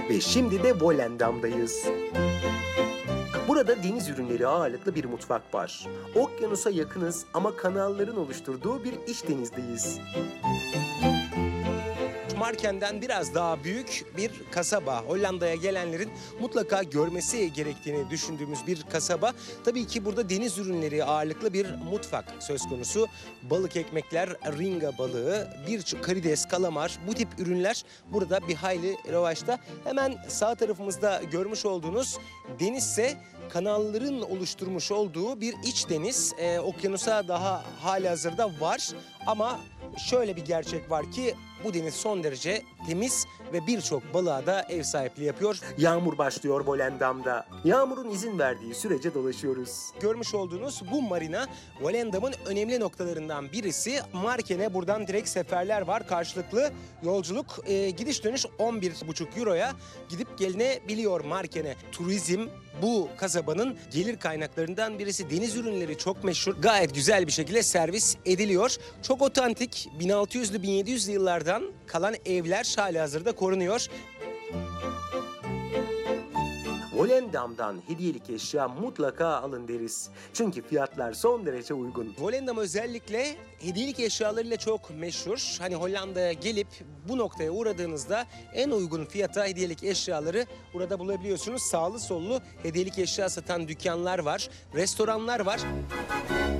Ve şimdi de Volendam'dayız. Burada deniz ürünleri ağırlıklı bir mutfak var. Okyanusa yakınız ama kanalların oluşturduğu bir iç denizdeyiz. Marken'den biraz daha büyük bir kasaba. Hollanda'ya gelenlerin mutlaka görmesi gerektiğini düşündüğümüz bir kasaba. Tabii ki burada deniz ürünleri ağırlıklı bir mutfak söz konusu. Balık ekmekler, ringa balığı, birçok karides, kalamar, bu tip ürünler burada bir hayli revaçta. Hemen sağ tarafımızda görmüş olduğunuz denizse kanalların oluşturmuş olduğu bir iç deniz. Okyanusa daha halihazırda var ama şöyle bir gerçek var ki bu deniz son derece temiz ve birçok balığa da ev sahipliği yapıyor. Yağmur başlıyor Volendam'da. Yağmurun izin verdiği sürece dolaşıyoruz. Görmüş olduğunuz bu marina Volendam'ın önemli noktalarından birisi. Marken'e buradan direkt seferler var. Karşılıklı yolculuk gidiş dönüş 11,5 euroya gidip gelinebiliyor Marken'e. Turizm bu kasabanın gelir kaynaklarından birisi. Deniz ürünleri çok meşhur. Gayet güzel bir şekilde servis ediliyor. Çok otantik 1600'lü 1700'lü yıllardan kalan evler halihazırda korunuyor. Volendam'dan hediyelik eşya mutlaka alın deriz. Çünkü fiyatlar son derece uygun. Volendam özellikle hediyelik eşyalarıyla çok meşhur. Hani Hollanda'ya gelip bu noktaya uğradığınızda en uygun fiyata hediyelik eşyaları burada bulabiliyorsunuz. Sağlı sollu hediyelik eşya satan dükkanlar var, restoranlar var.